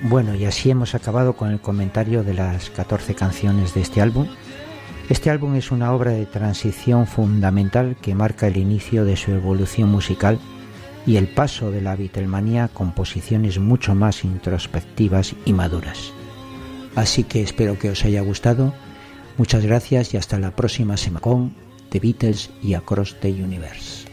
Bueno, y así hemos acabado con el comentario de las 14 canciones de este álbum. Este álbum es una obra de transición fundamental que marca el inicio de su evolución musical y el paso de la Beatlemanía a composiciones mucho más introspectivas y maduras. Así que espero que os haya gustado. Muchas gracias y hasta la próxima semana con The Beatles y Across the Universe.